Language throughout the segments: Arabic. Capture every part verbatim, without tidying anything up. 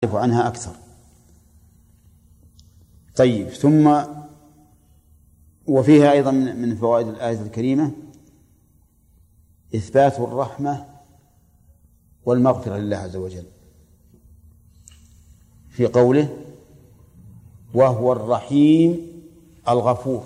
عنها أكثر. طيب، ثم وفيها أيضا من فوائد الآية الكريمة إثبات الرحمة والمغفرة لله عز وجل في قوله وهو الرحيم الغفور،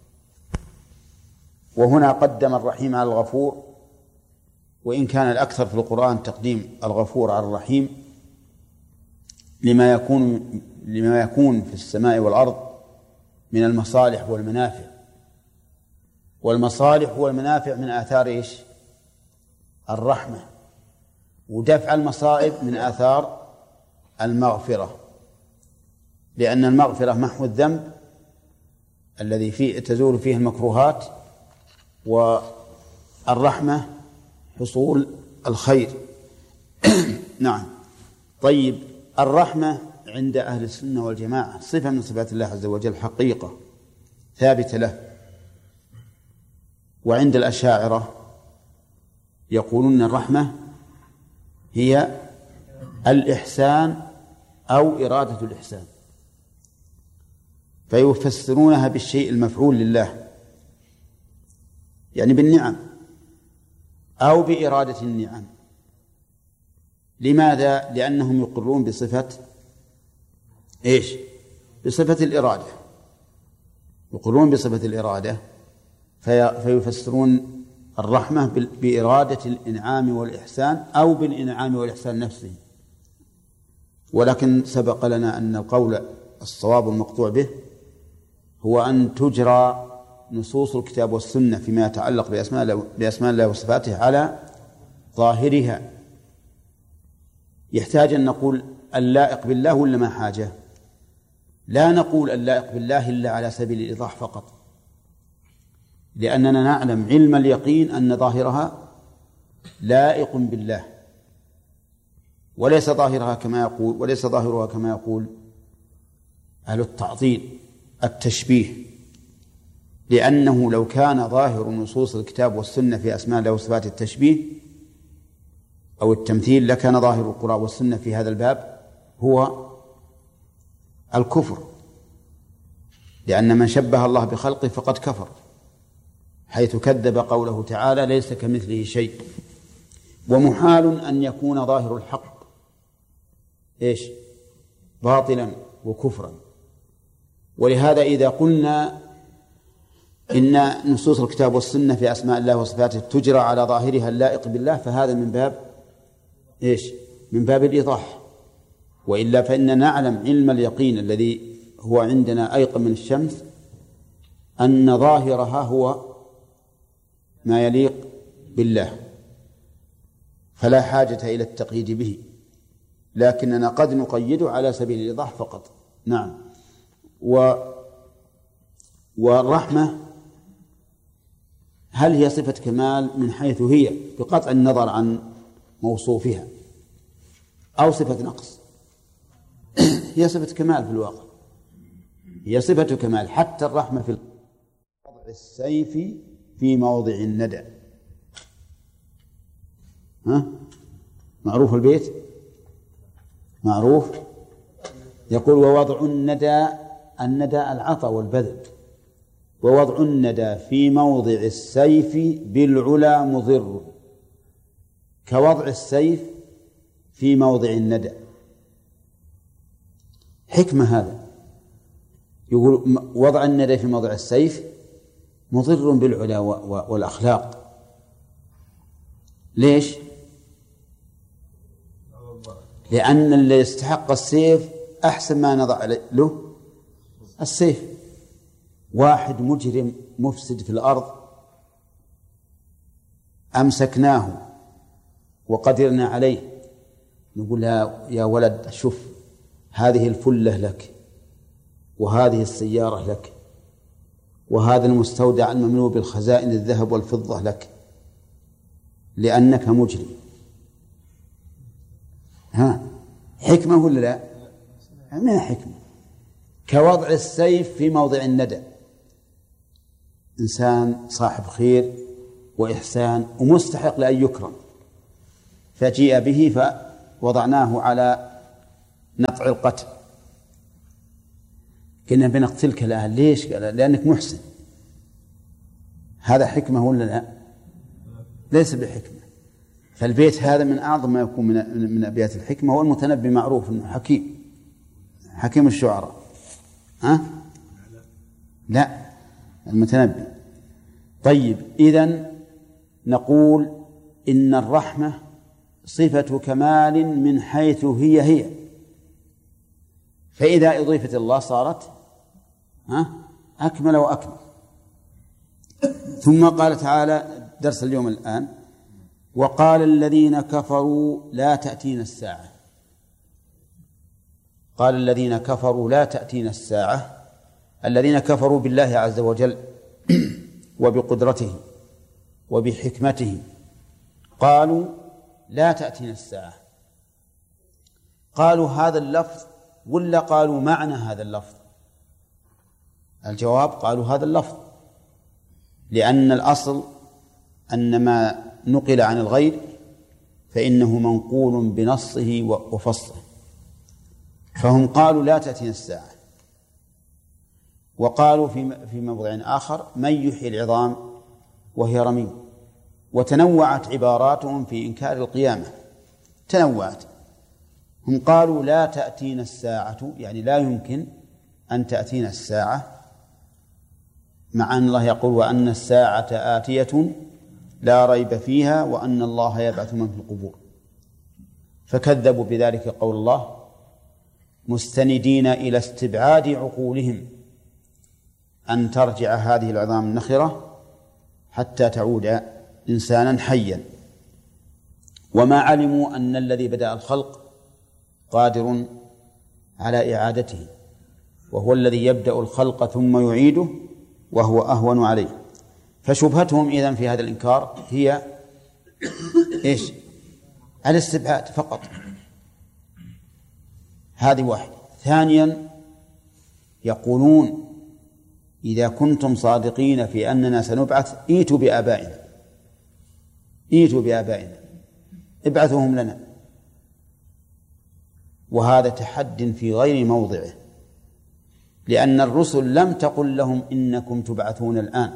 وهنا قدم الرحيم على الغفور، وإن كان الأكثر في القرآن تقديم الغفور على الرحيم لما يكون لما يكون في السماء والأرض من المصالح والمنافع، والمصالح والمنافع من آثار إيش؟ الرحمة، ودفع المصائب من آثار المغفرة، لأن المغفرة محو الذنب الذي فيه تزول فيه المكروهات، والرحمة حصول الخير. نعم. طيب، الرحمة عند أهل السنة والجماعة صفة من صفات الله عز وجل، حقيقة ثابتة له. وعند الأشاعرة يقولون الرحمة هي الإحسان أو إرادة الإحسان، فيفسرونها بالشيء المفعول لله، يعني بالنعم أو بإرادة النعم. لماذا؟ لأنهم يقرون بصفة إيش؟ بصفة الإرادة، يقرون بصفة الإرادة، في فيفسرون الرحمة بإرادة الإنعام والإحسان أو بالإنعام والإحسان نفسه. ولكن سبق لنا أن القول الصواب المقطوع به هو أن تجرى نصوص الكتاب والسنة فيما يتعلق بأسماء الله وصفاته على ظاهرها. يحتاج أن نقول اللائق بالله ولا ما حاجة؟ لا نقول اللائق بالله إلا على سبيل الإيضاح فقط، لأننا نعلم علم اليقين أن ظاهرها لائق بالله، وليس ظاهرها كما يقول وليس ظاهرها كما يقول أهل التعطيل التشبيه، لأنه لو كان ظاهر نصوص الكتاب والسنة في أسماء الله وصفات التشبيه أو التمثيل لكان ظاهر القرآن والسنة في هذا الباب هو الكفر، لأن من شبه الله بخلقه فقد كفر، حيث كذب قوله تعالى ليس كمثله شيء. ومحال أن يكون ظاهر الحق إيش؟ باطلا وكفرا. ولهذا إذا قلنا إن نصوص الكتاب والسنة في أسماء الله وصفاته تجرى على ظاهرها اللائق بالله، فهذا من باب إيش؟ من باب الإيضاح. وإلا فإننا نعلم علم اليقين الذي هو عندنا أيقن من الشمس أن ظاهرها هو ما يليق بالله، فلا حاجة إلى التقييد به، لكننا قد نقيده على سبيل الإيضاح فقط. نعم. و والرحمة هل هي صفة كمال من حيث هي بقطع النظر عن موصوفها، أو صفة نقص؟ هي صفة كمال في الواقع، هي صفة كمال. حتى الرحمة في وضع السيف في موضع الندى. ها؟ معروف البيت؟ معروف. يقول ووضع الندى، الندى العطاء والبذل، ووضع الندى في موضع السيف بالعلا مضر، كوضع السيف في موضع الندى. حكمة هذا، يقول وضع الندى في موضع السيف مضر بالعلا والأخلاق. ليش؟ لأن اللي يستحق السيف أحسن ما نضع له السيف. واحد مجرم مفسد في الأرض أمسكناه وقدرنا عليه، نقول يا ولد شوف هذه الفلة لك، وهذه السيارة لك، وهذا المستودع المملوء بالخزائن الذهب والفضة لك، لأنك مجرم. ها، حكمة ولا لا؟ ما حكمة. كوضع السيف في موضع الندى، إنسان صاحب خير وإحسان ومستحق لأن يكرم، فجيء به فوضعناه على نقطع القتل. قلنا بنقتلك الآن ليش؟ قال لأنك محسن. هذا حكمة ولا لا؟ ليس بحكمة. فالبيت هذا من أعظم ما يكون من من أبيات الحكمة. هو المتنبي معروف أنه حكيم، حكيم الشعراء. ها؟ لا، المتنبي. طيب، إذن نقول إن الرحمة صفة كمال من حيث هي هي، فإذا أضيفت الله صارت ها أكمل وأكمل. ثم قال تعالى درس اليوم الآن: وقال الذين كفروا لا تأتينا الساعة. قال الذين كفروا لا تأتينا الساعة، الذين كفروا بالله عز وجل وبقدرته وبحكمته قالوا لا تأتينا الساعة. قالوا هذا اللفظ ولا قالوا معنى هذا اللفظ؟ الجواب: قالوا هذا اللفظ، لأن الأصل أن ما نقل عن الغير فإنه منقول بنصه وفصله، فهم قالوا لا تأتينا الساعة. وقالوا في في موضع آخر: من يحيي العظام وهي رميم. وتنوعت عباراتهم في إنكار القيامة، تنوعت. هم قالوا لا تأتينا الساعة، يعني لا يمكن أن تأتينا الساعة، مع أن الله يقول: وأن الساعة آتية لا ريب فيها وأن الله يبعث من في القبور. فكذبوا بذلك قول الله، مستندين إلى استبعاد عقولهم أن ترجع هذه العظام النخرة حتى تعود إنسانا حيا، وما علموا أن الذي بدأ الخلق قادر على إعادته، وهو الذي يبدأ الخلق ثم يعيده وهو أهون عليه. فشبهتهم إذن في هذا الإنكار هي إيش؟ الاستبعاد فقط. هذه واحدة. ثانيا، يقولون: إذا كنتم صادقين في أننا سنبعث ائتوا بآبائنا، ائتوا بآبائنا، ابعثوهم لنا. وهذا تحد في غير موضعه، لأن الرسل لم تقل لهم إنكم تبعثون الآن.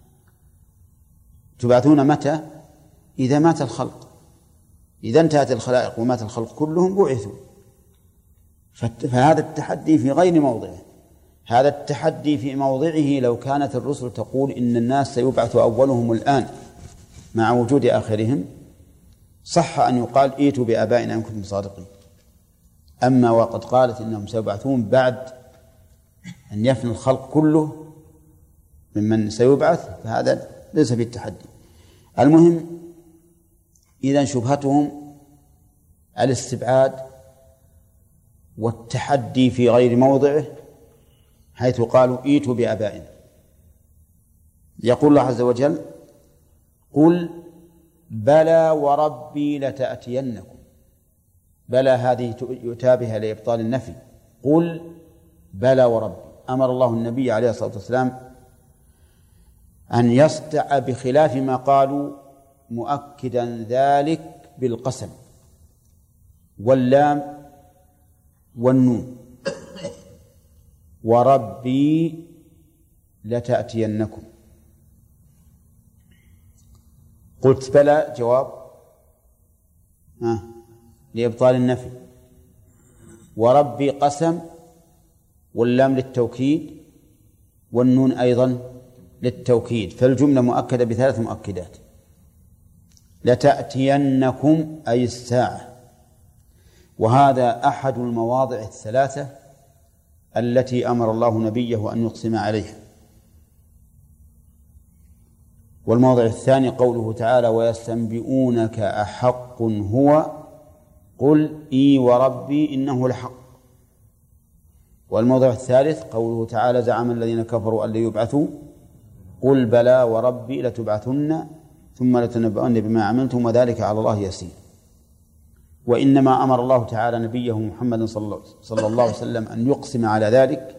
تبعثون متى؟ إذا مات الخلق. إذا انتهت الخلائق ومات الخلق كلهم بعثوا. فهذا التحدي في غير موضعه. هذا التحدي في موضعه لو كانت الرسل تقول إن الناس سيبعث أولهم الآن مع وجود آخرهم، صح أن يقال ائتوا بآبائنا إن كنتم صادقين. أما وقد قالت إنهم سيبعثون بعد أن يفنى الخلق كله ممن سيبعث، فهذا ليس في التحدي. المهم، إذن شبهتهم الاستبعاد والتحدي في غير موضعه، حيث قالوا ائتوا بآبائنا. يقول الله عز وجل: قل بلى وربي لتأتينكم. بلى هذه يؤتى بها لإبطال النفي. قل بلى وربي. أمر الله النبي عليه الصلاة والسلام أن يصدع بخلاف ما قالوا، مؤكدا ذلك بالقسم واللام والنون. وربي لتأتينكم. قلت بلى جواب ها لإبطال النفي، وربي قسم، واللام للتوكيد، والنون أيضا للتوكيد، فالجملة مؤكدة بثلاث مؤكدات. لتأتينكم أي الساعة. وهذا أحد المواضع الثلاثة التي أمر الله نبيه أن يقسم عليها. والموضع الثاني قوله تعالى: ويستنبئونك أحق هو قل إي وربي إنه لحق. والموضع الثالث قوله تعالى: زعم الذين كفروا أن لا يبعثوا قل بلى وربي لتبعثن ثم لتنبؤن بما عملتم وذلك على الله يسير. وإنما أمر الله تعالى نبيه محمد صلى الله عليه وسلم أن يقسم على ذلك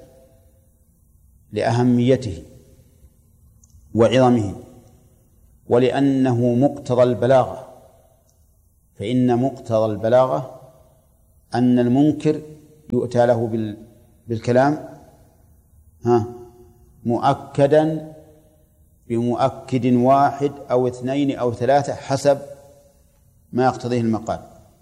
لأهميته وعظمه، ولأنه مقتضى البلاغة. فإن مقتضى البلاغة أن المنكر يؤتى له بالكلام ها مؤكدا بمؤكد واحد أو اثنين أو ثلاثة حسب ما يقتضيه المقال.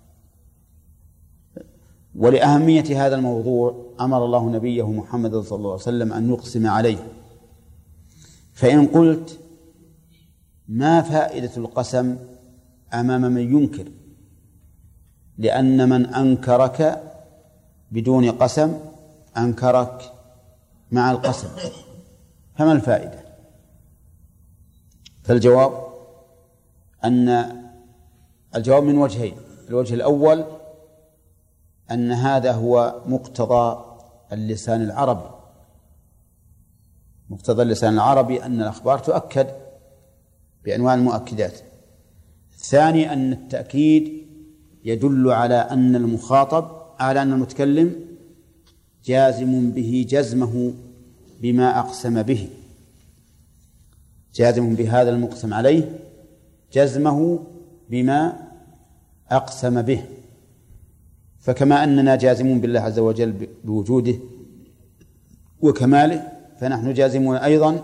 ولأهمية هذا الموضوع أمر الله نبيه محمد صلى الله عليه وسلم أن يقسم عليه. فإن قلت ما فائدة القسم أمام من ينكر، لأن من أنكرك بدون قسم أنكرك مع القسم، فما الفائدة؟ فالجواب أن الجواب من وجهين. الوجه الأول أن هذا هو مقتضى اللسان العربي. مقتضى اللسان العربي أن الأخبار تؤكد بأنواع المؤكدات. الثاني أن التأكيد يدل على أن المخاطب على أن المتكلم جازم به جزمه بما أقسم به، جازم بهذا المقسم عليه جزمه بما أقسم به. فكما أننا جازمون بالله عز وجل بوجوده وكماله، فنحن جازمون أيضا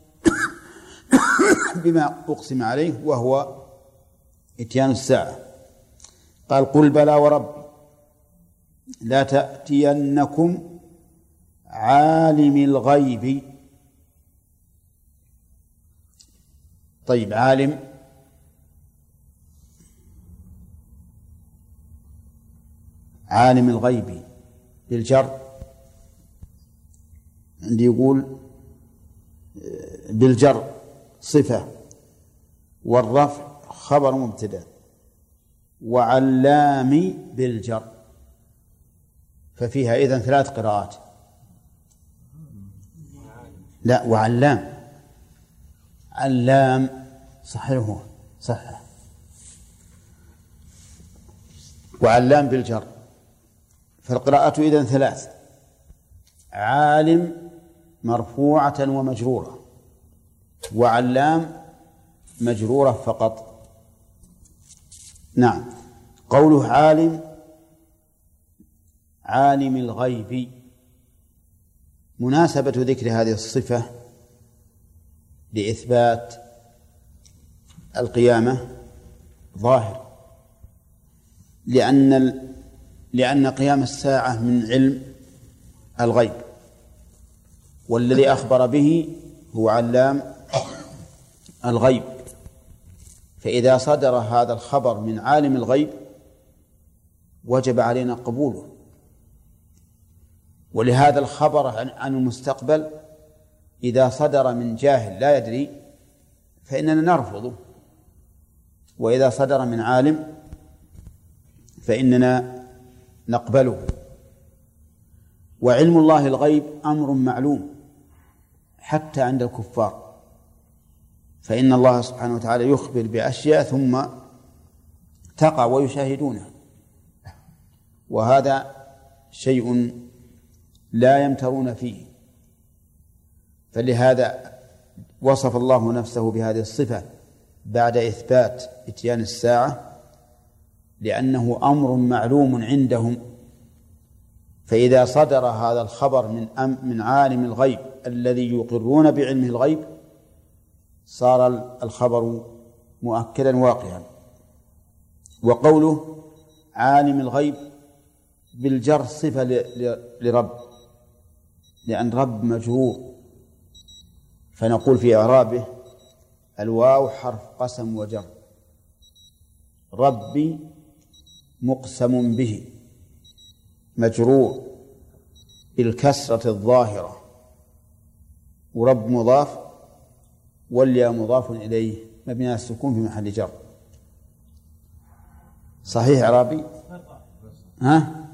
بما أقسم عليه وهو إتيان الساعة. قال قل بلى وربي لا تأتينكم عالم الغيب. طيب، عالم عالم الغيب بالجر، عندي يقول بالجر صفة والرفع خبر مبتدأ، وعلام بالجر، ففيها إذن ثلاث قراءات. لا، وعلام، علام صحيح صح، وعلام بالجر، فالقراءة إذن ثلاث: عالم مرفوعة ومجرورة، وعلام مجرورة فقط. نعم. قوله عالم عالم الغيب، مناسبة ذكر هذه الصفة لإثبات القيامة ظاهر، لأن لأن قيام الساعة من علم الغيب، والذي أخبر به هو علام الغيب. فإذا صدر هذا الخبر من عالم الغيب وجب علينا قبوله، ولهذا الخبر عن المستقبل إذا صدر من جاهل لا يدري فإننا نرفضه، وإذا صدر من عالم فإننا نقبله. وعلم الله الغيب أمر معلوم حتى عند الكفار، فإن الله سبحانه وتعالى يخبر بأشياء ثم تقع ويشاهدونها، وهذا شيء لا يمترون فيه. فلهذا وصف الله نفسه بهذه الصفة بعد إثبات إتيان الساعة، لأنه أمر معلوم عندهم. فإذا صدر هذا الخبر من أم من عالم الغيب الذي يقرون بعلمه الغيب صار الخبر مؤكدا واقعا. وقوله عالم الغيب بالجر صفة لرب، لأن رب مجرور، فنقول في إعرابه الواو حرف قسم وجر، ربي مقسم به مجرور بالكسرة الظاهرة، ورب مضاف والياء مضاف إليه مبني على السكون في محل جر. صحيح إعرابي؟ ها؟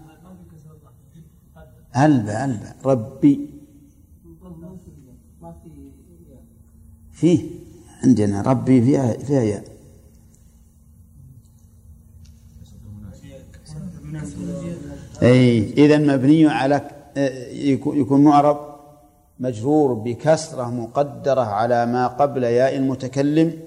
ألبى ألبى ربي فيه عندنا ربي فيها فيها ياء. أي إذن مبني على يكون معرب مجرور بكسرة مقدرة على ما قبل ياء المتكلم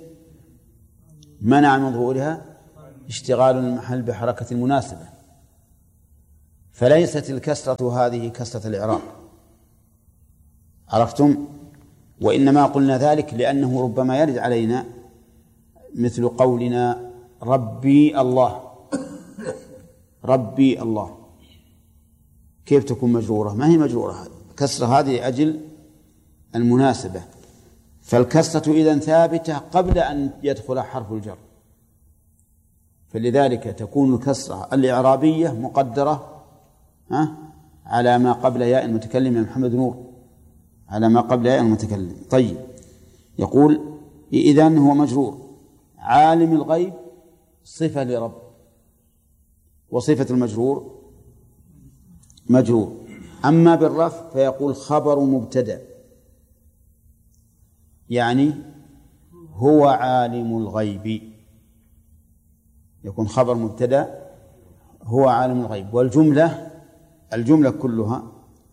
منع من ظهورها اشتغال المحل بحركة المناسبة. فليست الكسرة هذه كسرة الإعراب، عرفتم؟ وإنما قلنا ذلك لأنه ربما يرد علينا مثل قولنا ربي الله، ربي الله، كيف تكون مجرورة؟ ما هي مجرورة، كسرة هذه لأجل المناسبة، فالكسرة إذن ثابتة قبل أن يدخل حرف الجر، فلذلك تكون الكسرة الإعرابية مقدرة ها على ما قبل ياء المتكلم يا محمد نور، على ما قبل ياء المتكلم. طيب، يقول إذن هو مجرور. عالم الغيب صفة لرب، وصفة المجرور مجرور. أما بالرفع فيقول خبر مبتدأ، يعني هو عالم الغيب، يكون خبر مبتدأ هو عالم الغيب. والجملة الجملة كلها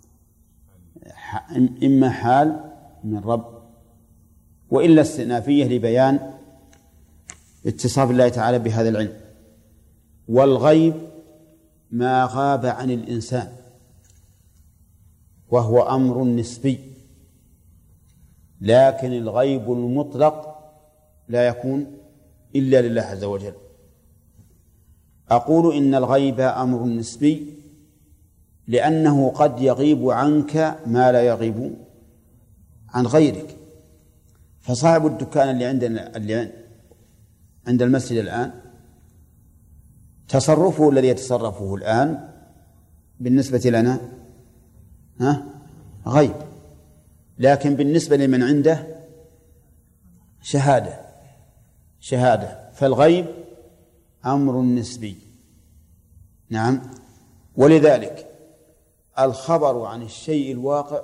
إما حال من رب وإلا استئنافية لبيان اتصاف الله تعالى بهذا العلم. والغيب ما غاب عن الإنسان، وهو أمر نسبي، لكن الغيب المطلق لا يكون إلا لله عز وجل. أقول إن الغيب أمر نسبي لأنه قد يغيب عنك ما لا يغيب عن غيرك. فصاحب الدكان اللي عندنا اللي عند المسجد الآن تصرفه الذي يتصرفه الآن بالنسبة لنا ها غيب، لكن بالنسبة لمن عنده شهادة شهادة فالغيب أمر نسبي. نعم. ولذلك الخبر عن الشيء الواقع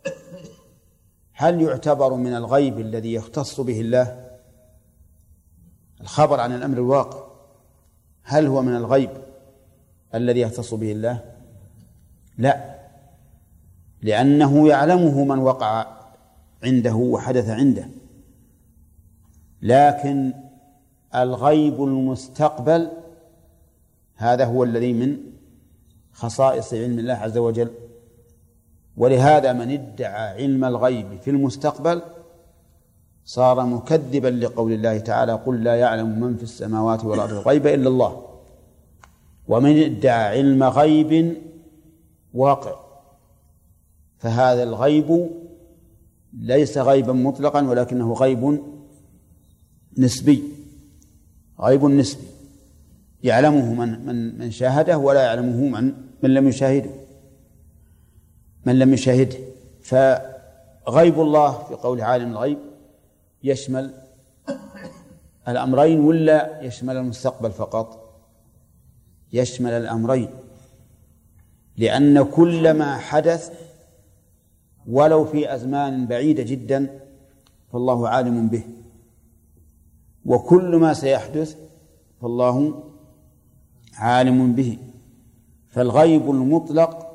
هل يعتبر من الغيب الذي يختص به الله؟ الخبر عن الأمر الواقع هل هو من الغيب الذي يختص به الله؟ لا، لأنه يعلمه من وقع عنده وحدث عنده. لكن الغيب المستقبل هذا هو الذي من خصائص علم الله عز وجل. ولهذا من ادعى علم الغيب في المستقبل صار مكذبا لقول الله تعالى قل لا يعلم من في السماوات والأرض الغيب إلا الله. ومن ادعى علم غيب واقع فهذا الغيب ليس غيبا مطلقا ولكنه غيب نسبي، غيب نسبي يعلمه من من من شاهده ولا يعلمه من من لم يشاهده من لم يشاهده. فغيب الله في قول عالم الغيب يشمل الأمرين ولا يشمل المستقبل فقط؟ يشمل الأمرين، لأن كل ما حدث ولو في أزمان بعيدة جدا فالله عالم به، وكل ما سيحدث فالله عالم به. فالغيب المطلق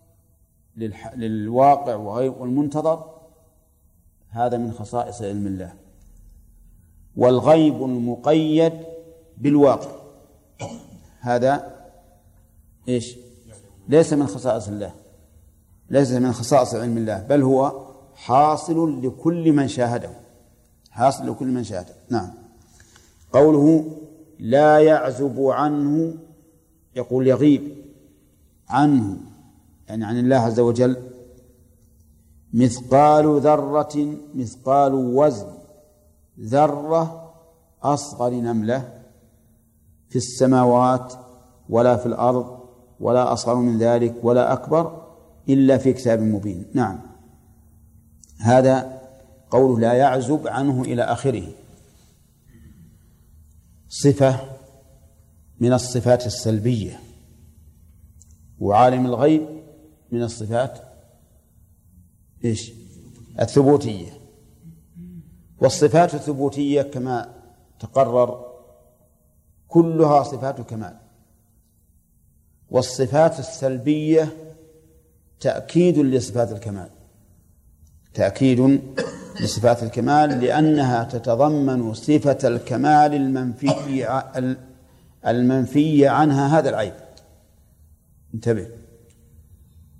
للواقع وغيب المنتظر هذا من خصائص علم الله. والغيب المقيد بالواقع هذا إيش؟ ليس من خصائص الله، ليس من خصائص علم الله، بل هو حاصل لكل من شاهده، حاصل لكل من شاهده. نعم. قوله لا يعزب عنه، يقول يغيب عنه يعني عن الله عز وجل مثقال ذرة، مثقال وزن ذرة أصغر نملة في السماوات ولا في الأرض ولا أصغر من ذلك ولا أكبر إلا في كتاب مبين. نعم، هذا قوله لا يعزب عنه إلى آخره، صفة من الصفات السلبية، وعالم الغيب من الصفات إيش؟ الثبوتية. والصفات الثبوتية كما تقرر كلها صفات كمال، والصفات السلبية تأكيد لصفات الكمال، تأكيد لصفات الكمال، لأنها تتضمن صفة الكمال المنفي المنفي عنها هذا العيب. انتبه،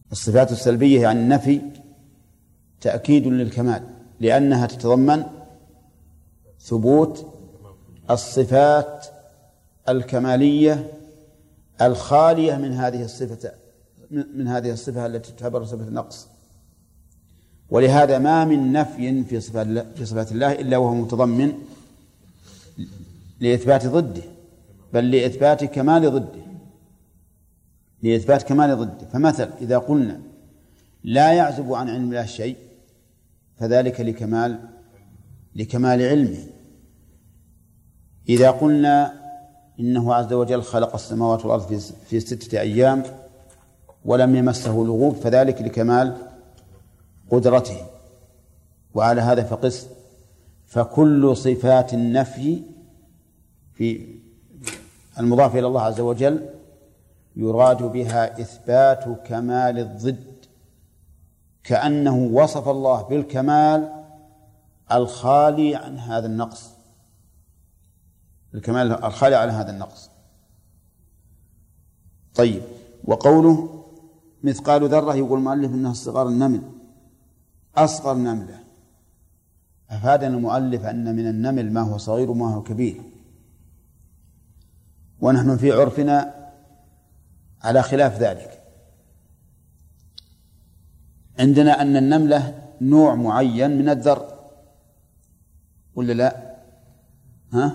الصفات السلبية يعني النفي تأكيد للكمال، لأنها تتضمن ثبوت الصفات الكمالية الخالية من هذه الصفة من هذه الصفة التي تعتبر صفة النقص. ولهذا ما من نفي في صفات الله في صفات الله إلا وهو متضمن لإثبات ضده، بل لإثبات كمال ضده لإثبات كمال ضده. فمثل إذا قلنا لا يعزب عن علم الله شيء فذلك لكمال لكمال علمه. إذا قلنا إنه عز وجل خلق السماوات والأرض في ستة أيام ولم يمسه لغوب فذلك لكمال قدرته. وعلى هذا فقس، فكل صفات النفي في المضاف إلى الله عز وجل يراد بها إثبات كمال الضد، كأنه وصف الله بالكمال الخالي عن هذا النقص، الكمال الخالي عن هذا النقص. طيب، وقوله مثقال ذرة يقول المؤلف إنها صغار النمل، أصغر نملة. أفادنا المؤلف أن من النمل ما هو صغير وما هو كبير، ونحن في عرفنا على خلاف ذلك. عندنا أن النملة نوع معين من الذر ولا لا؟ ها؟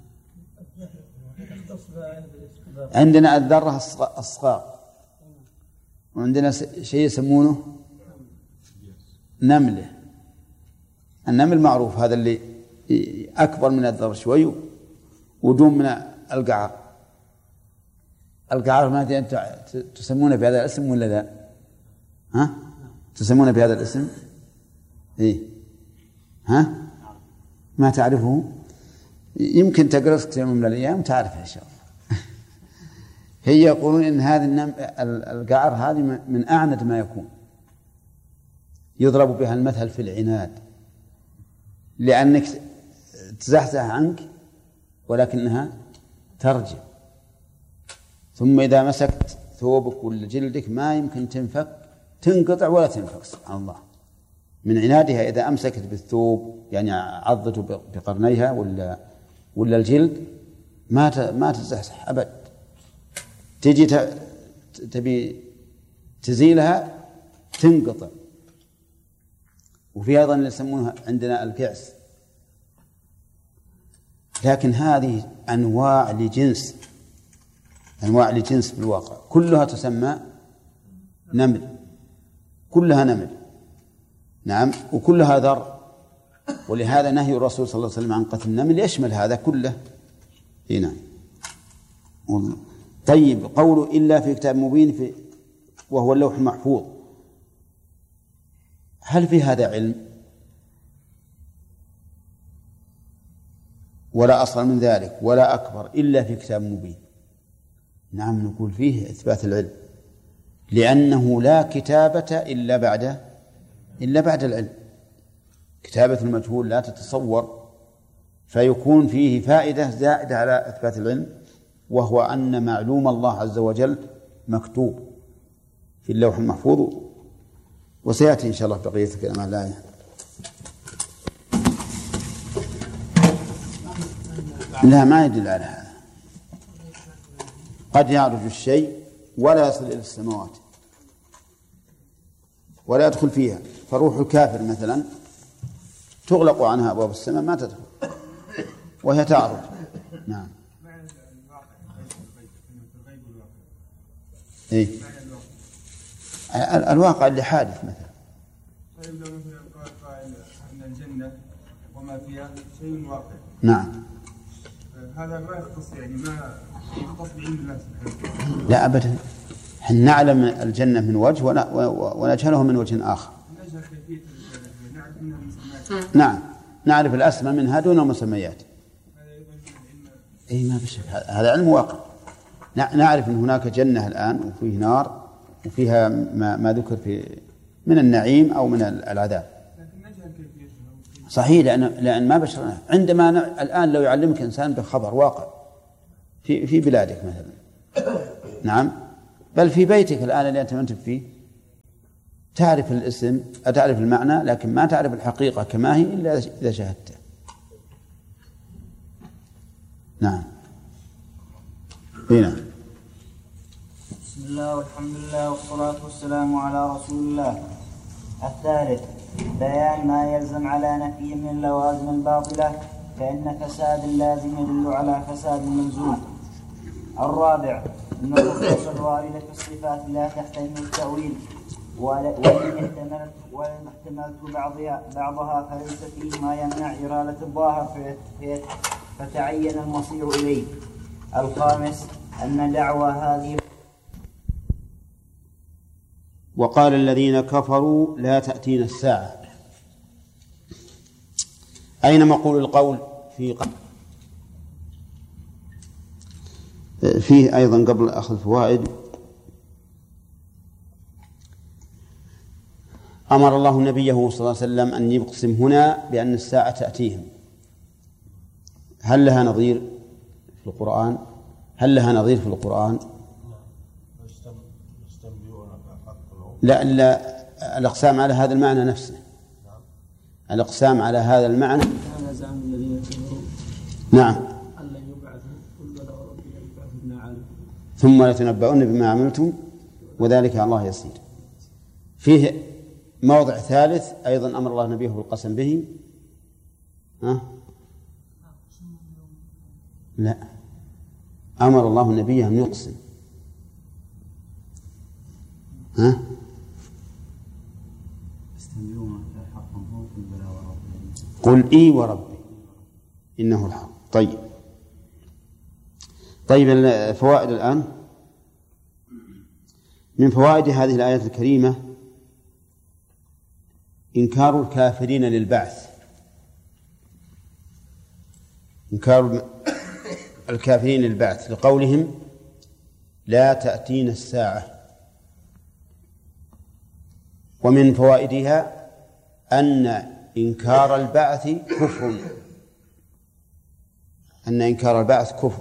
عندنا الذرة الصغار، وعندنا شيء يسمونه نملة. النمل معروف هذا اللي أكبر من الذر شوي ودون من القعر. القعر ما أنت تسمونه بهذا الاسم ولا لا؟ ها؟ تسمونه بهذا الاسم؟ إيه؟ ها؟ ما تعرفه؟ يمكن تقرأ يوم من الأيام تعرفه إن شاء الله. هي يقولون إن هذه النم... القعر هذه من أعند ما يكون، يضرب بها المثل في العناد، لأنك تزحزح عنك ولكنها ترجع، ثم إذا مسكت ثوبك ولا جلدك ما يمكن تنفك تنقطع ولا تنفك، سبحان الله، من عنادها. إذا أمسكت بالثوب يعني عضته بقرنيها ولا ولا الجلد ما ما تزحزح أبد. تجي تبي تزيلها تنقطع. وفي أيضا يسمونها عندنا الكعس. لكن هذه أنواع لجنس أنواع لجنس بالواقع، كلها تسمى نمل، كلها نمل، نعم، وكلها ذر. ولهذا نهي الرسول صلى الله عليه وسلم عن قتل النمل يشمل هذا كله. هنا طيب، قوله إلا في كتاب مبين في وهو اللوح المحفوظ، هل في هذا علم؟ ولا أصغر من ذلك ولا أكبر إلا في كتاب مبين. نعم، نقول فيه إثبات العلم، لأنه لا كتابة إلا بعد إلا بعد العلم. كتابة المجهول لا تتصور، فيكون فيه فائدة زائدة على إثبات العلم، وهو أن معلوم الله عز وجل مكتوب في اللوح المحفوظ. وسيأتي إن شاء الله بقية كلام الآية. لا، ما يدل على هذا. قد يعرج الشيء ولا يصل إلى السماوات ولا يدخل فيها، فروح الكافر مثلا تغلق عنها أبواب السماء ما تدخل وهي تعرج. نعم. إيه؟ الواقع اللي حادث مثلا. طيب لو مثلا قال قائل أن الجنة وما فيها شيء واقع. نعم. هذا ما يختص يعني ما يختص بعلم الله سبحانه. لا أبدا، نحن نعلم الجنة من وجه ونجهله من وجه آخر. نجهل كيفية الجنة، نعرف منها المسميات. نعم، نعرف الأسماء منها دون مسميات. أي ما بشك، هذا علم واقع. نعرف أن هناك جنة الآن وفيه نار وفيها ما, ما ذكر في من النعيم أو من العذاب. صحيح، لأن لأن ما بشرنا. عندما الآن لو يعلمك إنسان بخبر واقع في في بلادك مثلا، نعم، بل في بيتك الآن اللي أنت منتب فيه، تعرف الاسم تعرف المعنى لكن ما تعرف الحقيقة كما هي إلا إذا شاهدته. نعم. هنا بسم الله والحمد لله والصلاة والسلام على رسول الله. الثالث بيان ما يلزم على نفي من اللوازم الباطلة، فإن فساد اللازم يدل على فساد الملزوم. الرابع أن النصوص الواردة في الصفات لا تحتمل التأويل، وإن احتملت وإن احتملت بعضها بعضها فليس فيه ما يمنع إرادة الظاهر فتعين المصير إليه. الخامس أن دعوى هذه. وقال الذين كفروا لا تأتينا الساعة. أين مقول القول؟ في قبل فيه أيضا قبل أخذ الفوائد. أمر الله نبيه صلى الله عليه وسلم أن يقسم هنا بأن الساعة تأتيهم. هل لها نظير في القرآن؟ هل لها نظير في القرآن؟ لا, لا الأقسام على هذا المعنى نفسه. الأقسام على هذا المعنى. هذا زعم الذين كفروا. نعم. ألا يبعثوا قل بلى وربك يبعث بما عملوا ثم لتنبؤن بما عملتم وذلك على الله يسير. فيه موضع ثالث أيضا أمر الله نبيه بالقسم به. ها؟ لا، أمر الله النبي أن يقسم. ها؟ قل إي وربي إنه الحق. طيب طيب الفوائد الآن. من فوائد هذه الآيات الكريمة إنكار الكافرين للبعث، إنكار الكافرين للبعث لقولهم لا تأتينا الساعة. ومن فوائدها أن إنكار البعث كفر، أن إنكار البعث كفر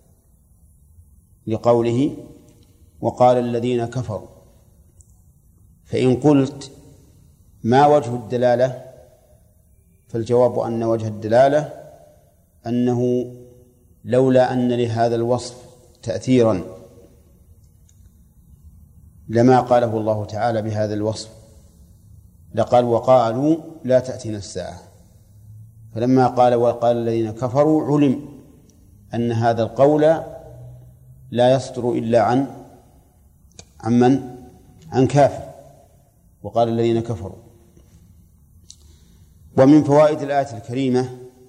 لقوله وقال الذين كفروا. فإن قلت ما وجه الدلالة؟ فالجواب أن وجه الدلالة أنه لولا أن لهذا الوصف تأثيرا لما قاله الله تعالى بهذا الوصف، لقال وقالوا لا تأتينا الساعة. فلما قال وقال الذين كفروا علم أن هذا القول لا يصدر إلا عن عن من؟ عن كافر. وقال الذين كفروا. ومن فوائد الآية الكريمة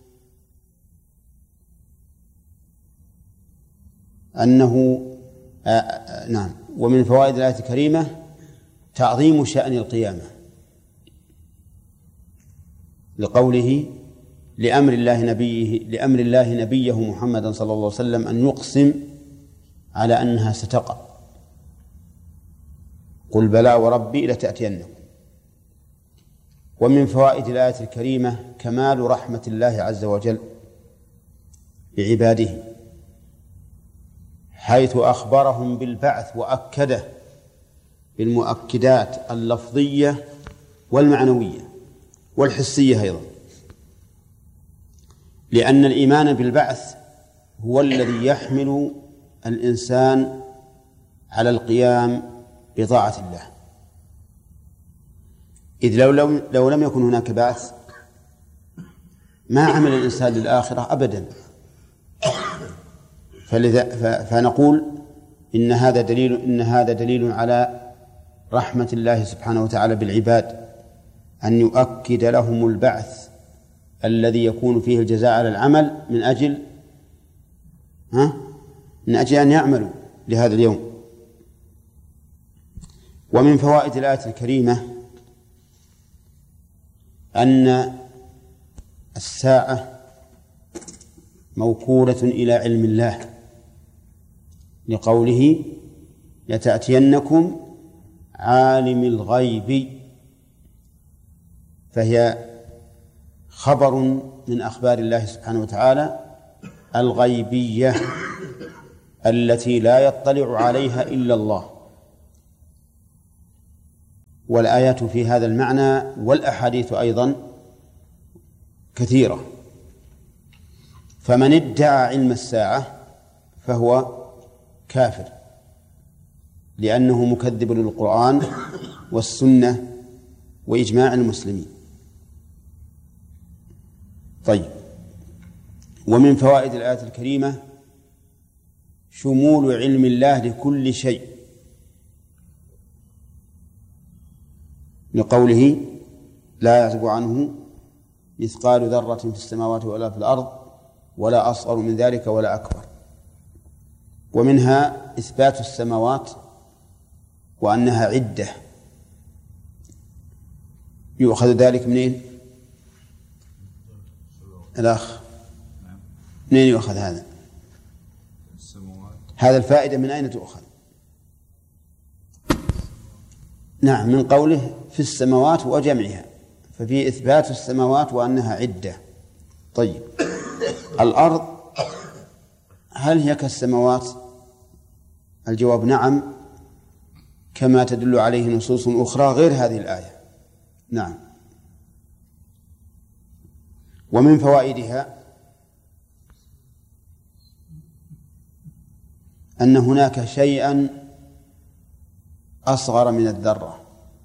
أنه آه آه نعم ومن فوائد الآية الكريمة تعظيم شأن القيامة لقوله لأمر الله نبيه لأمر الله نبيه محمدا صلى الله عليه وسلم أن يقسم على أنها ستقع. قل بلى وربي لتأتينكم. ومن فوائد الآية الكريمة كمال رحمة الله عز وجل بعباده، حيث أخبرهم بالبعث وأكده بالمؤكدات اللفظية والمعنوية والحسية أيضا، لأن الإيمان بالبعث هو الذي يحمل الإنسان على القيام بطاعة الله. إذ لو, لو, لو لم يكن هناك بعث ما عمل الإنسان للآخرة أبدا. فلذا فنقول إن هذا دليل إن هذا دليل على رحمة الله سبحانه وتعالى بالعباد، أن يؤكد لهم البعث الذي يكون فيه الجزاء على العمل من أجل ها من أجل أن يعملوا لهذا اليوم. ومن فوائد الآية الكريمة أن الساعة موكولة إلى علم الله لقوله لتأتينكم عالم الغيب، فهي خبر من أخبار الله سبحانه وتعالى الغيبية التي لا يطلع عليها إلا الله. والآيات في هذا المعنى والأحاديث أيضا كثيرة. فمن ادعى علم الساعة فهو كافر، لأنه مكذب للقرآن والسنة وإجماع المسلمين. طيب، ومن فوائد الآية الكريمة شمول علم الله لكل شيء، لقوله لا يعزب عنه مثقال ذرة في السماوات ولا في الأرض ولا أصغر من ذلك ولا أكبر. ومنها إثبات السماوات وأنها عدة، يؤخذ ذلك منين؟ الأخ منين يؤخذ هذا؟ هذا الفائدة من أين تؤخذ؟ نعم، من قوله في السماوات وجمعها، ففي إثبات السماوات وأنها عدة. طيب، الأرض هل هي كالسماوات؟ الجواب نعم، كما تدل عليه نصوص أخرى غير هذه الآية. نعم. ومن فوائدها أن هناك شيئا أصغر من الذرة،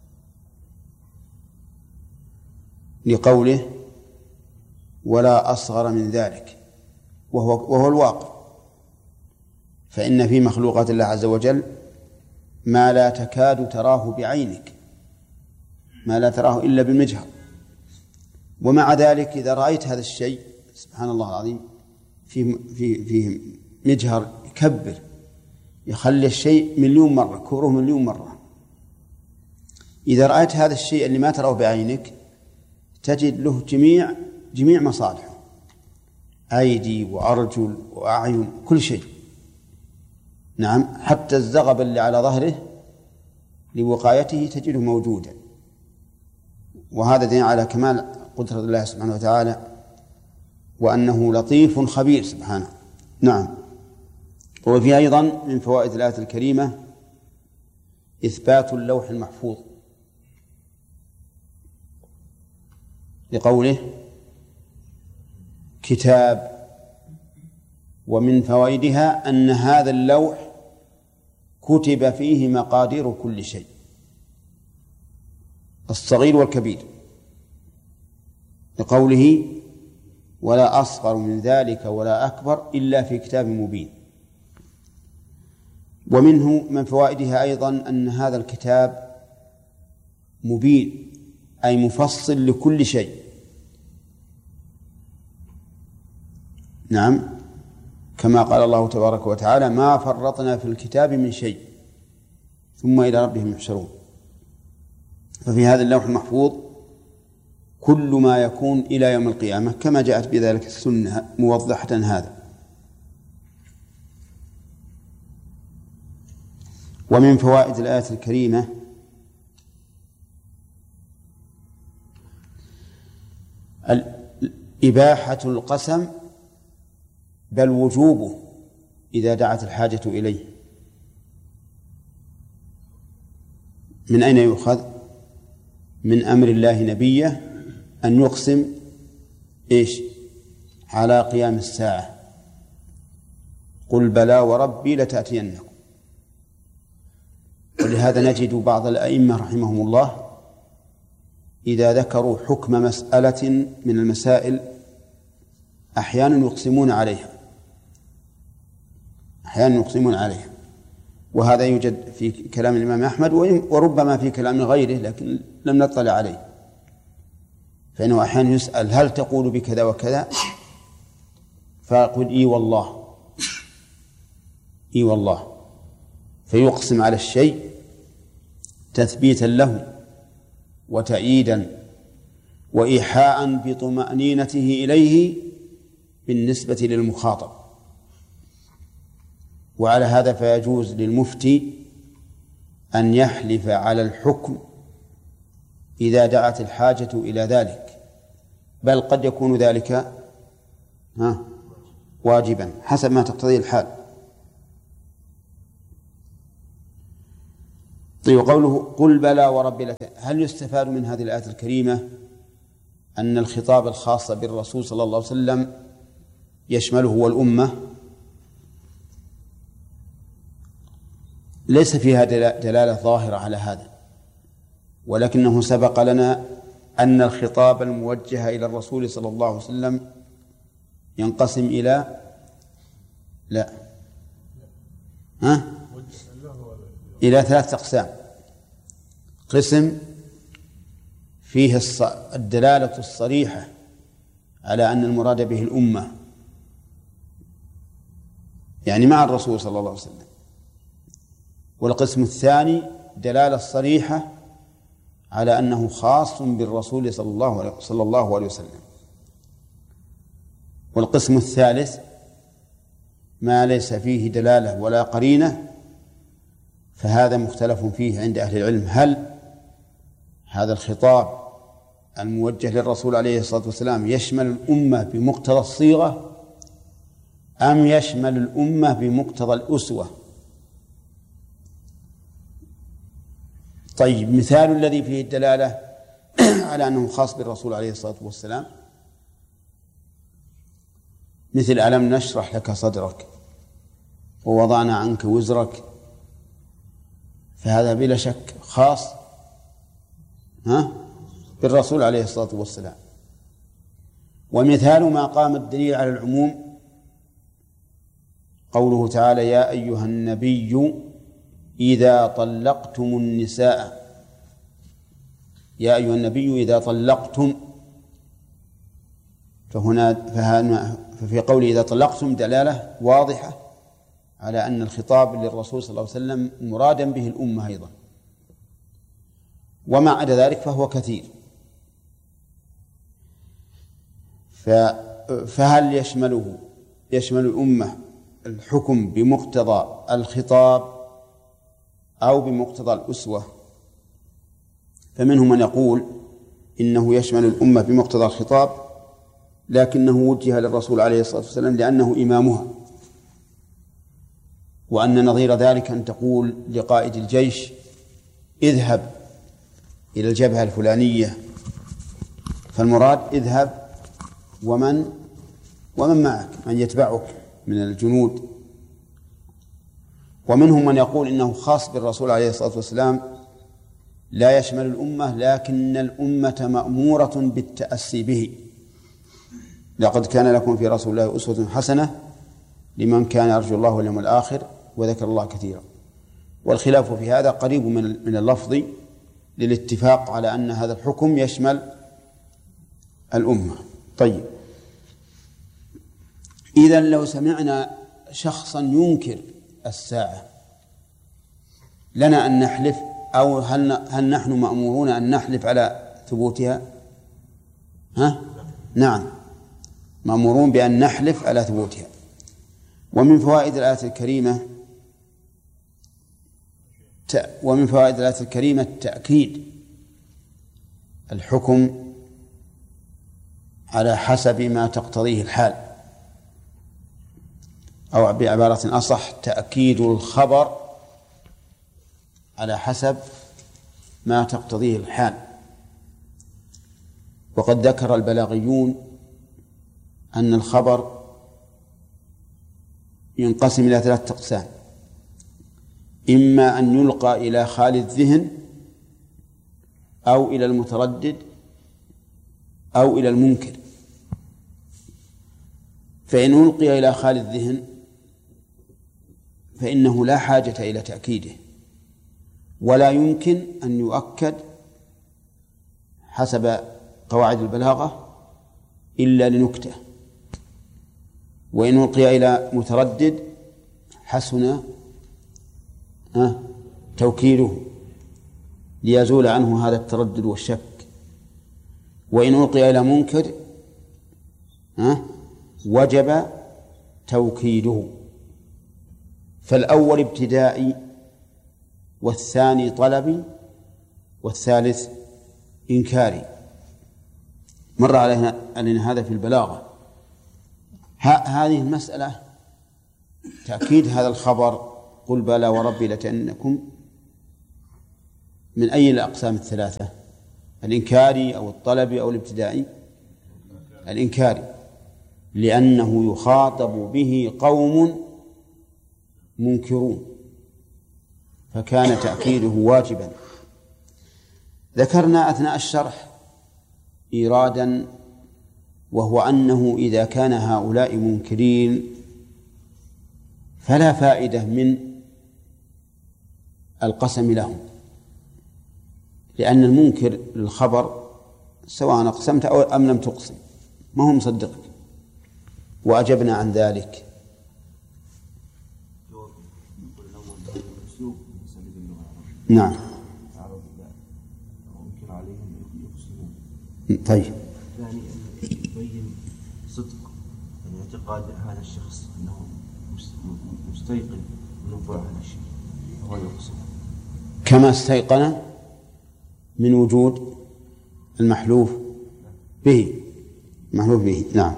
لقوله ولا أصغر من ذلك، وهو, وهو الواقع. فإن في مخلوقات الله عز وجل ما لا تكاد تراه بعينك، ما لا تراه إلا بالمجهر، ومع ذلك إذا رأيت هذا الشيء سبحان الله العظيم فيه في فيه مجهر يكبر، يخلي الشيء مليون مرة، كبره مليون مرة. إذا رأيت هذا الشيء اللي ما تراه بعينك تجد له جميع جميع مصالحه، أيدي وأرجل وأعين، كل شيء. نعم، حتى الزغب اللي على ظهره لوقايته تجده موجودا. وهذا دليل على كمال قدرة الله سبحانه وتعالى، وأنه لطيف خبير سبحانه. نعم. وفي أيضا من فوائد الآية الكريمة إثبات اللوح المحفوظ، لقوله كتاب. ومن فوائدها أن هذا اللوح كتب فيه مقادير كل شيء، الصغير والكبير، لقوله ولا أصغر من ذلك ولا أكبر إلا في كتاب مبين. ومنه من فوائدها أيضا أن هذا الكتاب مبين، أي مفصل لكل شيء. نعم، كما قال الله تبارك وتعالى ما فرطنا في الكتاب من شيء ثم إلى ربهم يحشرون. ففي هذا اللوح المحفوظ كل ما يكون إلى يوم القيامة، كما جاءت بذلك السنة موضحة هذا. ومن فوائد الآية الكريمة إباحة القسم، بل وجوبه إذا دعت الحاجة إليه. من أين يؤخذ؟ من أمر الله نبيه أن يقسم إيش؟ على قيام الساعة، قل بلى وربي لتأتينكم. ولهذا نجد بعض الأئمة رحمهم الله إذا ذكروا حكم مسألة من المسائل أحيانا يقسمون عليها، أحيانا يقسمون عليها. وهذا يوجد في كلام الإمام أحمد، وربما في كلام غيره لكن لم نطلع عليه. فإنه أحيانا يسأل هل تقول بكذا وكذا، فيقول إي والله إي والله، فيقسم على الشيء تثبيتا له وتأييدا وإيحاء بطمأنينته إليه بالنسبة للمخاطب. وعلى هذا فيجوز للمفتي أن يحلف على الحكم إذا دعت الحاجة إلى ذلك، بل قد يكون ذلك ها واجبا حسب ما تقتضي الحال. طيب قوله قل بلى وربي لت... هل يستفاد من هذه الآية الكريمة أن الخطاب الخاص بالرسول صلى الله عليه وسلم يشمله والأمة؟ ليس فيها دلالة ظاهرة على هذا، ولكنه سبق لنا أن الخطاب الموجه إلى الرسول صلى الله عليه وسلم ينقسم إلى لا ها؟ إلى ثلاثة أقسام. قسم فيه الدلالة الصريحة على أن المراد به الأمة، يعني مع الرسول صلى الله عليه وسلم. والقسم الثاني دلالة صريحة على أنه خاص بالرسول صلى الله عليه صلى الله عليه وسلم. والقسم الثالث ما ليس فيه دلالة ولا قرينة، فهذا مختلف فيه عند أهل العلم، هل هذا الخطاب الموجه للرسول عليه الصلاة والسلام يشمل الأمة بمقتضى الصيغة أم يشمل الأمة بمقتضى الأسوة؟ طيب، مثال الذي فيه الدلالة على أنه خاص بالرسول عليه الصلاة والسلام مثل ألم نشرح لك صدرك ووضعنا عنك وزرك، فهذا بلا شك خاص ها بالرسول عليه الصلاة والسلام. ومثال ما قام الدليل على العموم قوله تعالى يا أيها النبي إذا طلقتم النساء، يا أيها النبي إذا طلقتم، فهنا ففي قوله إذا طلقتم دلالة واضحة على أن الخطاب للرسول صلى الله عليه وسلم مرادا به الأمة أيضا. وما عدا ذلك فهو كثير. فهل يشمله يشمل الأمة الحكم بمقتضى الخطاب أو بمقتضى الأسوة؟ فمنهم من يقول إنه يشمل الأمة بمقتضى الخطاب، لكنه وجه للرسول عليه الصلاة والسلام لأنه إمامها، وأن نظير ذلك أن تقول لقائد الجيش اذهب إلى الجبهة الفلانية، فالمراد اذهب ومن ومن معك، من يتبعك من الجنود. ومنهم من يقول إنه خاص بالرسول عليه الصلاة والسلام لا يشمل الأمة، لكن الأمة مأمورة بالتأسي به، لقد كان لكم في رسول الله أسوة حسنة لمن كان يرجو الله واليوم الآخر وذكر الله كثيرا. والخلاف في هذا قريب من اللفظ للاتفاق على أن هذا الحكم يشمل الأمة. طيب، إذن لو سمعنا شخصا ينكر الساعة لنا أن نحلف، أو هل هل نحن مأمورون أن نحلف على ثبوتها؟ ها؟ نعم، مأمورون بأن نحلف على ثبوتها. ومن فوائد الآية الكريمة ومن فوائد الآية الكريمة تأكيد الحكم على حسب ما تقتضيه الحال، أو بعبارة أصح تأكيد الخبر على حسب ما تقتضيه الحال. وقد ذكر البلاغيون أن الخبر ينقسم إلى ثلاثة أقسام: إما أن يلقى إلى خالي الذهن، أو إلى المتردد، أو إلى المنكر. فإن ألقي إلى خالي الذهن فإنه لا حاجة إلى تأكيده، ولا يمكن أن يؤكد حسب قواعد البلاغة إلا لنكتة. وإن ألقي إلى متردد حسن أه توكيده ليزول عنه هذا التردد والشك. وإن ألقي إلى منكر أه وجب توكيده. فالأول ابتدائي، والثاني طلبي، والثالث إنكاري. مر علينا, علينا هذا في البلاغة. هذه المسألة تأكيد هذا الخبر قل بلى وربي لتأنكم من أي الأقسام الثلاثة؟ الإنكاري أو الطلبي أو الابتدائي؟ الإنكاري، لأنه يخاطب به قوم منكرون، فكان تأكيده واجبا. ذكرنا أثناء الشرح إيرادا، وهو أنه إذا كان هؤلاء منكرين فلا فائدة من القسم لهم، لأن المنكر للخبر سواء أقسمت أو أم لم تقسم ما هو مصدقك. وأجبنا عن ذلك. نعم. طيب. ثاني يبين صدق اعتقاد هذا الشخص أنه مستيقن من وقوع هذا الشيء هو يقصد كما استيقن من وجود المحلوف به. محلوف به. نعم.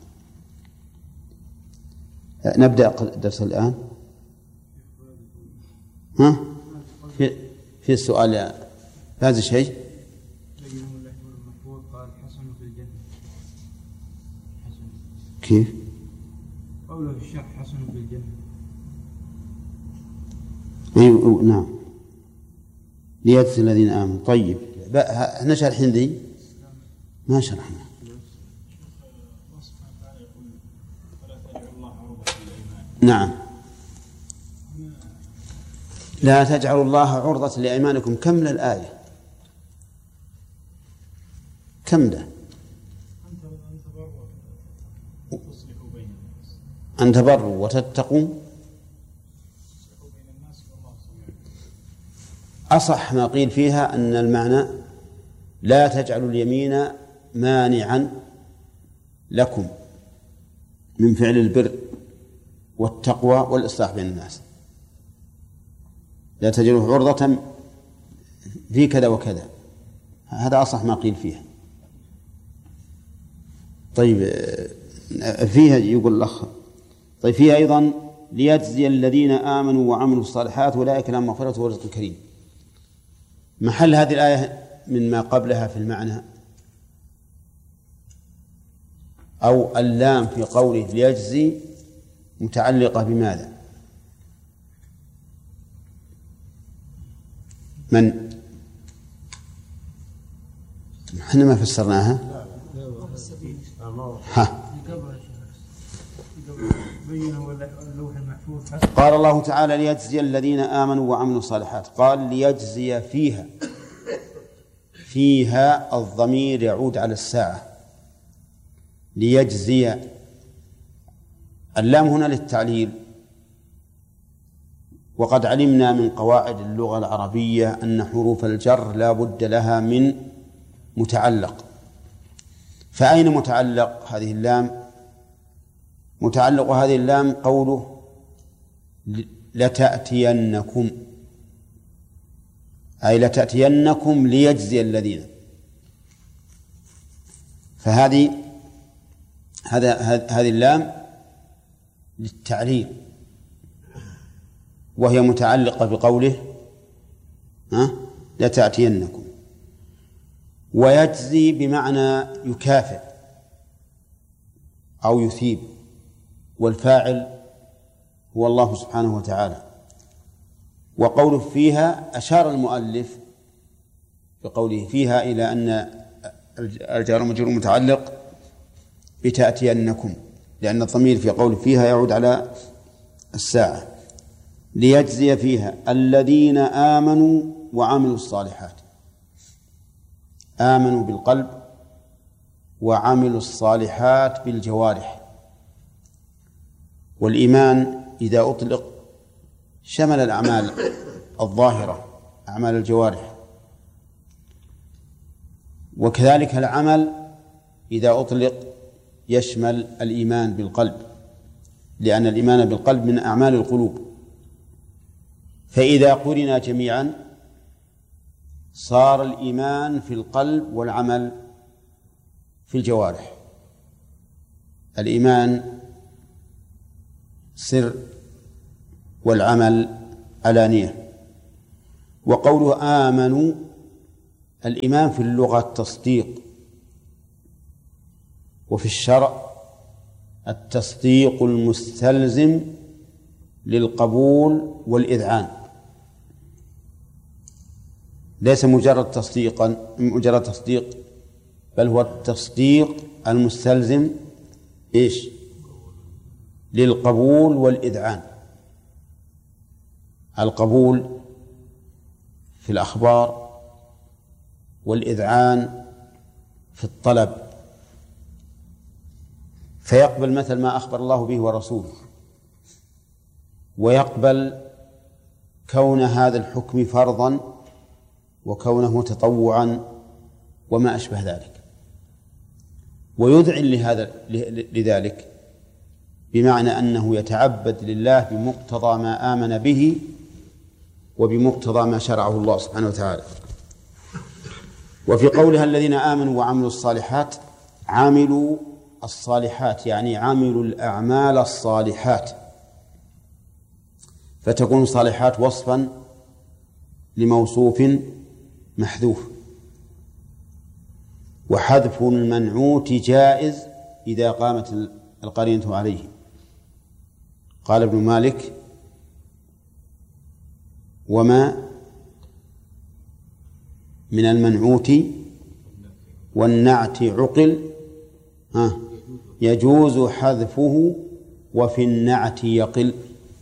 نبدأ الدرس الآن. ها؟ في في السؤال هذا الشيء. كيف؟ قوله في الشرح حسن في الجنة. أيوة نعم. ليجزي الذين آمنوا. طيب نشرح الحين ذي ما شرحنا. نعم. لا تجعلوا الله عرضة لأيمانكم. كم الآية؟ كم ده؟ أن تبروا وتتقوا. أصح ما قيل فيها أن المعنى لا تجعلوا اليمين مانعا لكم من فعل البر والتقوى والإصلاح بين الناس. لا تجعلوا عرضة في كذا وكذا. هذا أصح ما قيل فيها. طيب فيها يقول الأخ طيب فيها أيضا ليجزي الذين آمنوا وعملوا الصالحات أولئك لهم مغفرة ورزق كريم. محل هذه الآية من ما قبلها في المعنى، أو اللام في قوله ليجزي متعلقة بماذا؟ من؟ احنا ما فسرناها. ها. قال الله تعالى ليجزي الذين آمنوا وعملوا الصالحات. قال ليجزي فيها. فيها الضمير يعود على الساعة. ليجزي. اللام هنا للتعليل، وقد علمنا من قواعد اللغة العربية أن حروف الجر لا بد لها من متعلق. فأين متعلق هذه اللام؟ متعلق هذه اللام قوله لتأتينكم، أي لتأتينكم ليجزي الذين. فهذه هذا هذه اللام للتعليل، وهي متعلقة بقوله ها لتأتينكم. ويجزي بمعنى يكافئ أو يثيب، والفاعل هو الله سبحانه وتعالى. وقوله فيها أشار المؤلف بقوله فيها إلى أن الجار والمجرور متعلق بتأتينكم، لأن الضمير في قوله فيها يعود على الساعة. ليجزي فيها الذين آمنوا وعملوا الصالحات. آمنوا بالقلب وعملوا الصالحات بالجوارح. والإيمان إذا أطلق شمل الأعمال الظاهرة، أعمال الجوارح، وكذلك العمل إذا أطلق يشمل الإيمان بالقلب، لأن الإيمان بالقلب من أعمال القلوب. فإذا قرنا جميعا صار الإيمان في القلب والعمل في الجوارح. الإيمان سر والعمل علانية. وقوله آمنوا، الإيمان في اللغة التصديق، وفي الشرع التصديق المستلزم للقبول والإذعان، ليس مجرد تصديقا مجرد تصديق، بل هو التصديق المستلزم إيش؟ للقبول والإذعان. القبول في الأخبار، والإذعان في الطلب، فيقبل مثل ما أخبر الله به ورسوله، ويقبل كون هذا الحكم فرضا وكونه تطوعا وما أشبه ذلك، ويذعن لهذا لذلك بمعنى أنه يتعبد لله بمقتضى ما آمن به وبمقتضى ما شرعه الله سبحانه وتعالى. وفي قولها الذين آمنوا وعملوا الصالحات، عملوا الصالحات يعني عملوا الأعمال الصالحات، فتكون الصالحات وصفا لموصوف محذوف. وحذف المنعوت جائز إذا قامت القرينة عليه. قال ابن مالك: وما من المنعوت والنعت عقل ها يجوز حذفه وفي النعت يقل.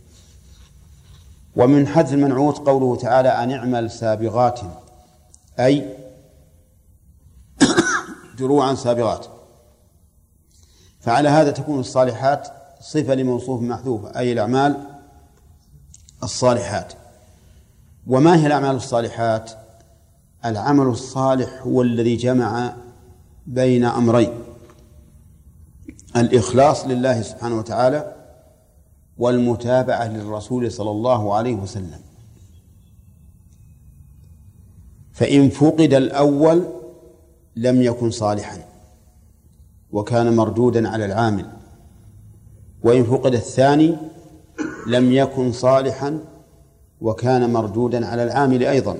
ومن حذف المنعوت قوله تعالى: أن اعمل سابغات، أي دروعا سابغات. فعلى هذا تكون الصالحات صفة لموصوف محذوف، أي الأعمال الصالحات. وما هي الأعمال الصالحات؟ العمل الصالح هو الذي جمع بين أمرين: الإخلاص لله سبحانه وتعالى والمتابعة للرسول صلى الله عليه وسلم. فإن فقد الأول لم يكن صالحا وكان مردودا على العامل، وإن فقد الثاني لم يكن صالحا وكان مردودا على العامل أيضا.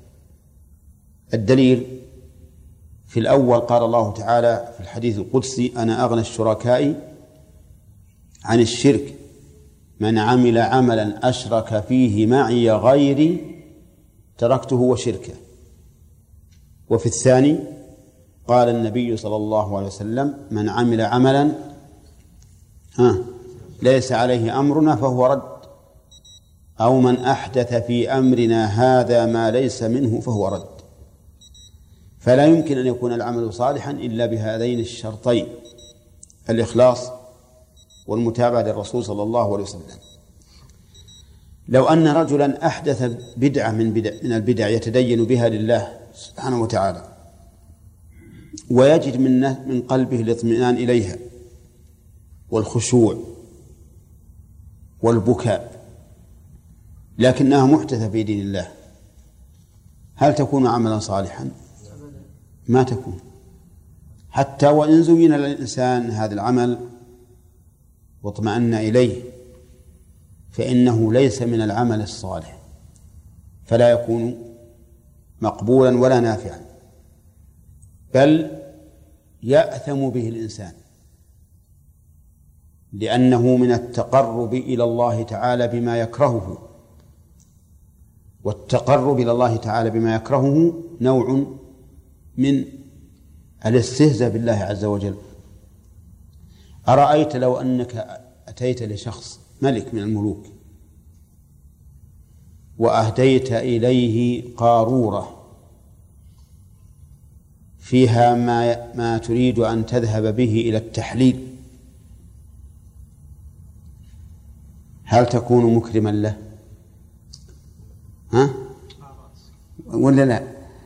الدليل: في الأول قال الله تعالى في الحديث القدسي: أنا أغنى الشركاء عن الشرك من عمل عملا أشرك فيه معي غيري تركته وشركه. وفي الثاني قال النبي صلى الله عليه وسلم: من عمل عملا ها ليس عليه أمرنا فهو رد، أو من أحدث في أمرنا هذا ما ليس منه فهو رد. فلا يمكن أن يكون العمل صالحا إلا بهذين الشرطين: الإخلاص والمتابعة للرسول صلى الله عليه وسلم. لو أن رجلا أحدث بدعة من, بدع من البدع يتدين بها لله سبحانه وتعالى ويجد من من قلبه الاطمئنان إليها والخشوع والبكاء، لكنها محدثة في دين الله، هل تكون عملا صالحا؟ ما تكون. حتى وإن زين للإنسان هذا العمل واطمأن إليه فإنه ليس من العمل الصالح، فلا يكون مقبولا ولا نافعا، بل يأثم به الإنسان، لأنه من التقرب إلى الله تعالى بما يكرهه، والتقرب إلى الله تعالى بما يكرهه نوع من الاستهزاء بالله عز وجل. أرأيت لو أنك أتيت لشخص ملك من الملوك وأهديت إليه قارورة فيها ما, ما تريد أن تذهب به إلى التحليل، هل تكون مكرما له؟ ها؟ ولا لا؟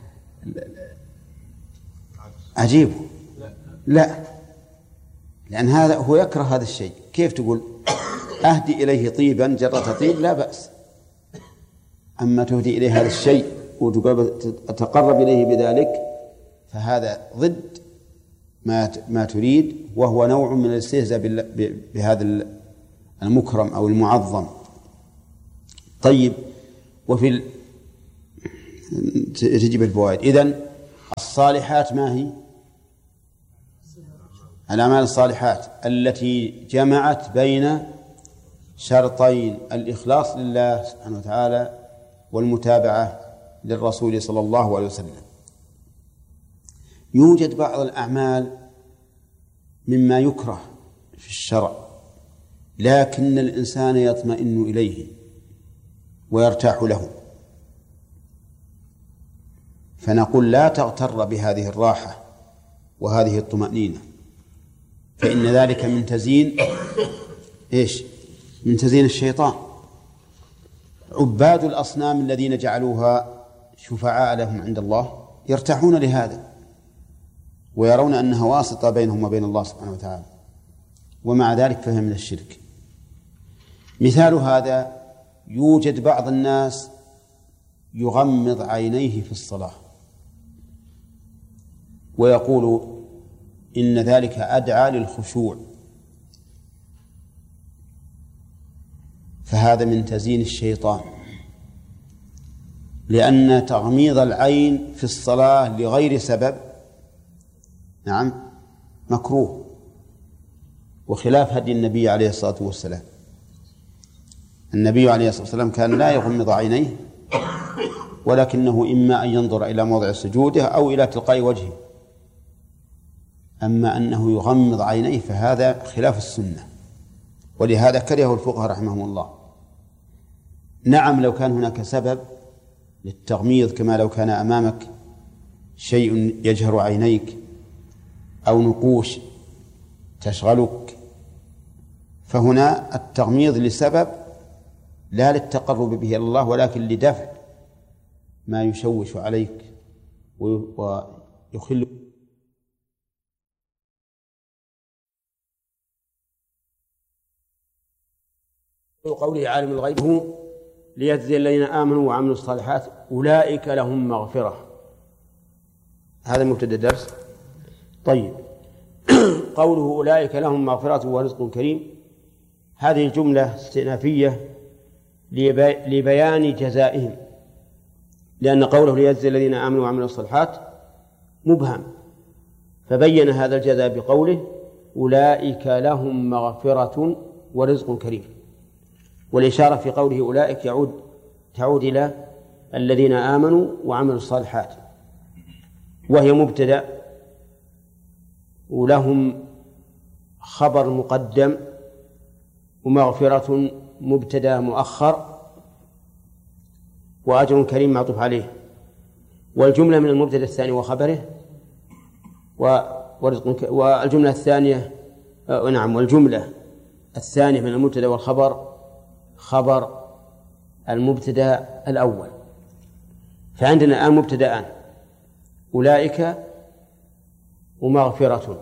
عجيب. لا، لأن هذا هو يكره هذا الشيء. كيف تقول أهدي إليه طيبا جرة طيب؟ لا بأس. أما تهدي إليه هذا الشيء وتقرب إليه بذلك فهذا ضد ما ما تريد، وهو نوع من الاستهزاء بهذا المكرم أو المعظم. طيب، وفي تجيب الفوائد. إذن الصالحات ما هي؟ الأعمال الصالحات التي جمعت بين شرطين: الإخلاص لله سبحانه وتعالى والمتابعة للرسول صلى الله عليه وسلم. يوجد بعض الأعمال مما يكره في الشرع لكن الإنسان يطمئن إليه ويرتاح له، فنقول لا تغتر بهذه الراحة وهذه الطمأنينة، فإن ذلك من تزيين إيش؟ من تزيين الشيطان. عباد الأصنام الذين جعلوها شفعاء لهم عند الله يرتاحون لهذا ويرون أنها واسطة بينهم وبين الله سبحانه وتعالى، ومع ذلك فهم من الشرك. مثال هذا: يوجد بعض الناس يغمض عينيه في الصلاة ويقول إن ذلك أدعى للخشوع، فهذا من تزيين الشيطان، لأن تغميض العين في الصلاة لغير سبب نعم مكروه، وخلاف هدي النبي عليه الصلاة والسلام. النبي عليه الصلاة والسلام كان لا يغمض عينيه، ولكنه إما أن ينظر إلى موضع سجوده أو إلى تلقاء وجهه، أما أنه يغمض عينيه فهذا خلاف السنة، ولهذا كرهه الفقهاء رحمهم الله. نعم لو كان هناك سبب للتغميض، كما لو كان أمامك شيء يجهر عينيك أو نقوش تشغلك، فهنا التغميض لسبب لا للتقرب به إلى الله، ولكن لدفع ما يشوش عليك ويخل. قوله عالم الغيب هو ليجزي الذين آمنوا وعملوا الصالحات أولئك لهم مغفرة. هذا مبتدأ درس. طيب قوله أولئك لهم مغفرة ورزق كريم، هذه الجملة استئنافية لبيان جزائهم، لأن قوله ليجزي الذين آمنوا وعملوا الصالحات مبهم، فبين هذا الجزاء بقوله أولئك لهم مغفرة ورزق كريم. والإشارة في قوله أولئك يعود تعود إلى الذين آمنوا وعملوا الصالحات، وهي مبتدأ، ولهم خبر مقدم، ومغفرة مبتدأ مؤخر، وأجر كريم معطوف عليه. والجملة من المبتدأ الثاني وخبره، ورزق، والجملة الثانية آه نعم والجملة الثانية من المبتدأ والخبر خبر المبتدأ الأول. فعندنا الآن مبتدأان: أولئك ومغفرة،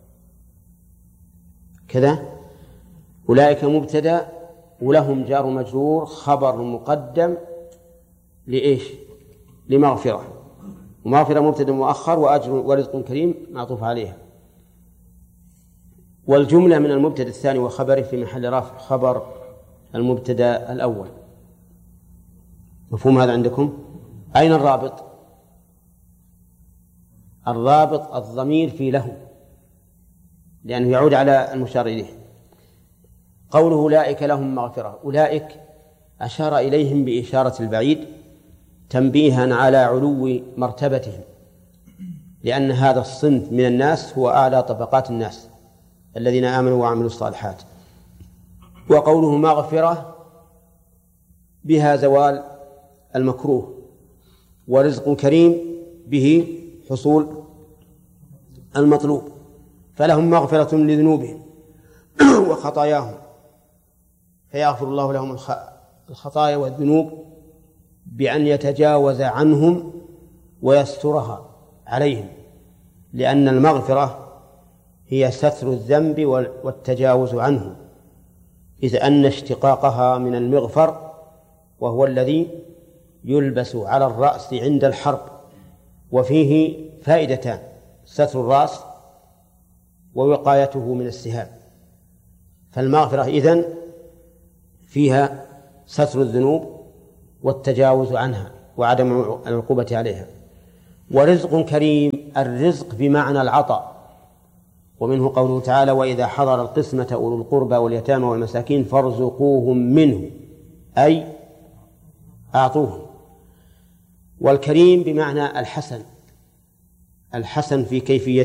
كذا. أولئك مبتدأ ولهم جار مجرور خبر مقدم لإيش؟ لمغفرة، ومغفرة مبتدأ مؤخر، وأجر ورزق كريم معطوف عليها. والجملة من المبتدأ الثاني وخبره في محل رفع خبر المبتدأ الأول. مفهوم هذا عندكم؟ أين الرابط؟ الرابط الضمير في له، لأنه يعود على المشار إليه. قوله أولئك لهم مغفرة، أولئك أشار إليهم بإشارة البعيد تنبيها على علو مرتبتهم، لأن هذا الصنف من الناس هو أعلى طبقات الناس الذين آمنوا وعملوا الصالحات. وقوله مغفرة بها زوال المكروه، ورزق كريم به حصول المطلوب، فلهم مغفرة لذنوبهم وخطاياهم فيغفر الله لهم الخطايا والذنوب بأن يتجاوز عنهم ويسترها عليهم، لأن المغفرة هي ستر الذنب والتجاوز عنه، إذ أن اشتقاقها من المغفر، وهو الذي يلبس على الرأس عند الحرب، وفيه فائدتان: ستر الرأس ووقايته من السهام. فالمغفرة إذن فيها ستر الذنوب والتجاوز عنها وعدم العقوبة عليها. ورزق كريم الرزق بمعنى العطاء، ومنه قوله تعالى وإذا حضر القسمة أولو القربى واليتامى والمساكين فارزقوهم منه أي أعطوهم. والكريم بمعنى الحسن، الحسن في كيفية